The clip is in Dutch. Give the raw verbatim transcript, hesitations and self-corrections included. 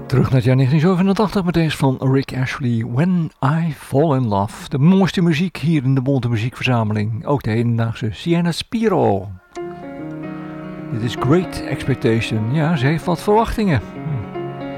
Terug naar het jaar negentien zevenentachtig met deze van Rick Ashley, When I Fall in Love. De mooiste muziek hier in de Bonte Muziekverzameling. Ook de hedendaagse Sienna Spiro. Dit is Great Expectation. Ja, ze heeft wat verwachtingen.